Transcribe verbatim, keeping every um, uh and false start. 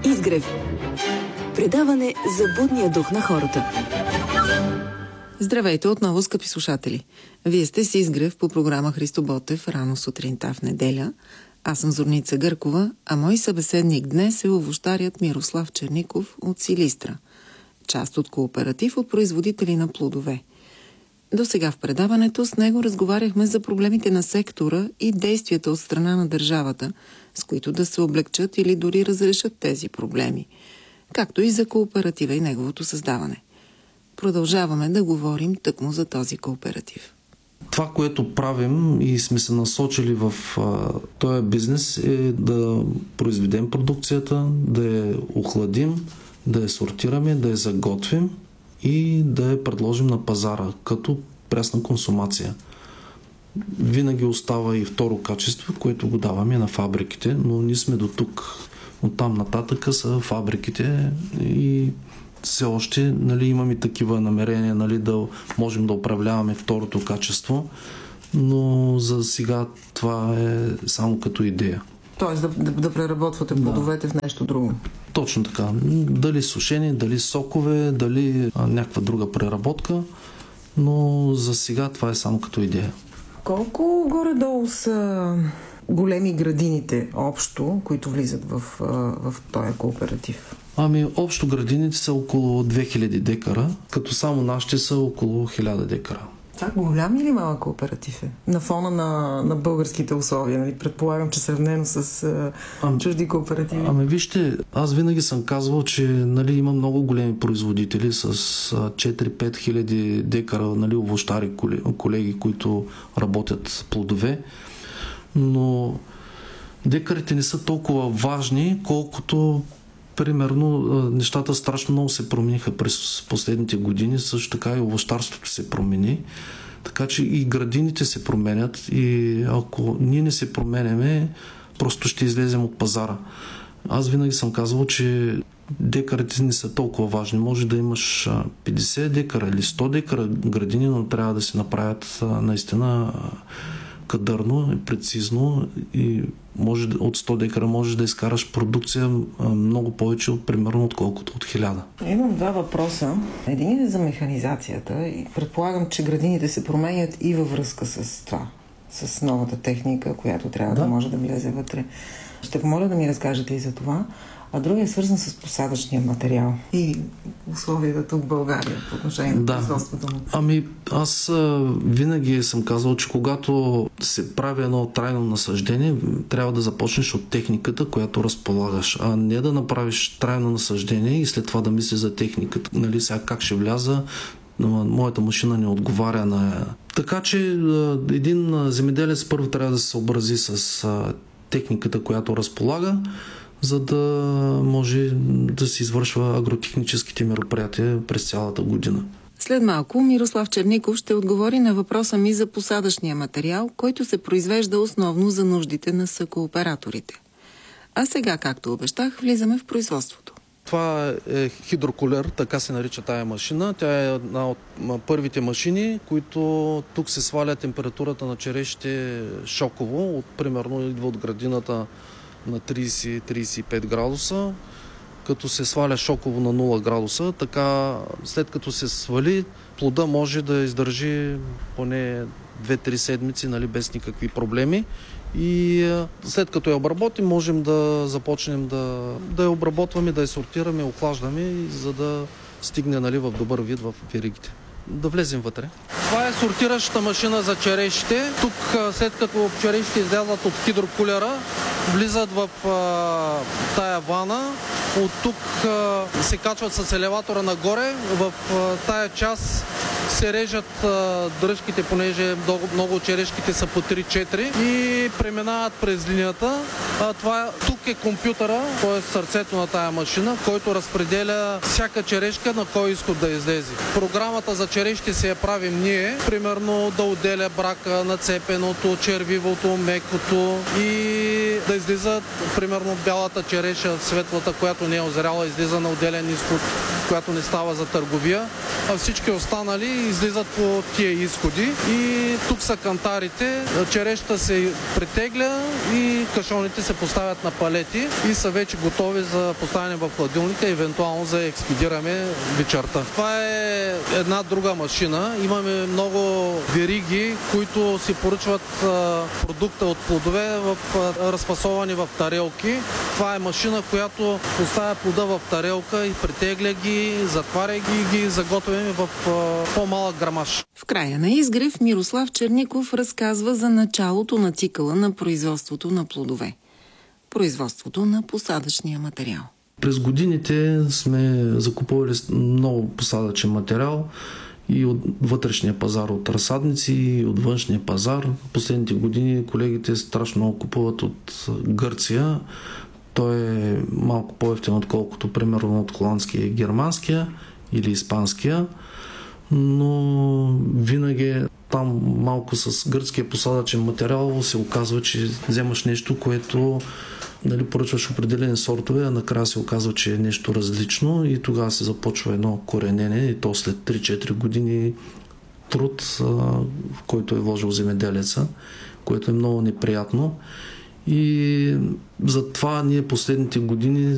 Изгрев. Предаване за будния дух на хората. Здравейте отново, скъпи слушатели! Вие сте с Изгрев по програма Христо Ботев рано сутринта в неделя. Аз съм Зорница Гъркова, а мой събеседник днес е овощарят Мирослав Черников от Силистра, част от кооператив от производители на плодове. До сега в предаването с него разговаряхме за проблемите на сектора и действията от страна на държавата, с които да се облегчат или дори разрешат тези проблеми, както и за кооператива и неговото създаване. Продължаваме да говорим тъкмо за този кооператив. Това, което правим и сме се насочили в а, този бизнес е да произведем продукцията, да я охладим, да я сортираме, да я заготвим и да я предложим на пазара като прясна консумация. Винаги остава и второ качество, което го даваме на фабриките, но ние сме до тук. От там нататък са фабриките и все още, нали, имаме такива намерения, нали, да можем да управляваме второто качество, но за сега това е само като идея. Тоест да, да, да преработвате плодовете да. в нещо друго. Точно така. Дали сушени, дали сокове, дали а, някаква друга преработка, но за сега това е само като идея. Колко горе-долу са големи градините общо, които влизат в, в този кооператив? Ами, общо градините са около две хиляди декара, като само нашите са около хиляда декара. Това голям или малък кооператив е? На фона на, на българските условия, нали? Предполагам, че сравнено с а, чужди кооперативи. Ами вижте, аз винаги съм казвал, че, нали, има много големи производители с четири-пет хиляди декара, нали, овощари колеги, които работят плодове, но декарите не са толкова важни, колкото примерно нещата страшно много се промениха през последните години, също така и овощарството се промени, така че и градините се променят и ако ние не се променяме, просто ще излезем от пазара. Аз винаги съм казвал, че декарите не са толкова важни. Може да имаш петдесет декара или сто декара градини, но трябва да се направят наистина кадърно и прецизно и може, от сто декара можеш да изкараш продукция много повече от примерно отколкото от хиляда. Имам два въпроса. Един е за механизацията и предполагам, че градините се променят и във връзка с това, с новата техника, която трябва да, да може да влезе вътре. Ще помоля да ми разкажете и за това. А другия е свързан с посадъчния материал и условията тук в България по отношение на да. производството му. Ами аз а, винаги съм казал, че когато се прави едно трайно насаждение, трябва да започнеш от техниката, която разполагаш, а не да направиш трайно насаждение и след това да мислиш за техниката. Нали, сега как ще вляза, моята машина не отговаря на... Така че един земеделец първо трябва да се съобрази с техниката, която разполага, за да може да се извършва агротехническите мероприятия през цялата година. След малко Мирослав Черников ще отговори на въпроса ми за посадъчния материал, който се произвежда основно за нуждите на съкооператорите. А сега, както обещах, влизаме в производството. Това е хидрокулер, така се нарича тая машина. Тя е една от първите машини, които тук се сваля температурата на черешите шоково. От, примерно идва от градината на трийсет до трийсет и пет градуса, като се сваля шоково на нула градуса. Така, след като се свали, плода може да издържи поне две-три седмици, нали, без никакви проблеми. И след като я обработим, можем да започнем да, да я обработваме, да я сортираме, охлаждаме, за да стигне, нали, в добър вид в веригите. Да влезем вътре. Това е сортиращата машина за черешите. Тук, след като черешите излязат от хидрокулера, влизат в а, тая вана. От тук а, се качват с елеватора нагоре. В а, тая част се режат а, дръжките, понеже много, много черешките са по три-четири и преминават през линията. А, това, тук е компютъра, т.е. сърцето на тая машина, който разпределя всяка черешка на кой изход да излезе. Програмата за черешите се я правим ние, примерно да отделя брака, нацепеното, червивото, мекото и да излиза, примерно, бялата череша, светлата, която не е озряла, излиза на отделен изход. която не става за търговия, а всички останали излизат по тия изходи. И тук са кантарите, черешата се претегля и кашоните се поставят на палети и са вече готови за поставяне в хладилника, евентуално за експедираме вечерта. Това е една друга машина. Имаме много вериги, които си поръчват а, продукта от плодове в, а, разфасовани в тарелки. Това е машина, която поставя плода в тарелка и претегля ги, затваря ги и ги заготвяме в а, по-малък грамаж. В края на изгрев Мирослав Черников разказва за началото на цикъла на производството на плодове. Производството на посадъчния материал. През годините сме закупували много посадъчен материал и от вътрешния пазар от разсадници, и от външния пазар. Последните години колегите страшно много купуват от Гърция. Той е малко по-евтин, отколкото примерно от холандския и германския или испанския, но винаги там малко с гръцкия посадъчен материал се оказва, че вземаш нещо, което нали, поръчваш определени сортове, а накрая се оказва, че е нещо различно и тогава се започва едно коренене и то след три-четири години труд, в който е вложил земеделеца, което е много неприятно. И затова ние последните години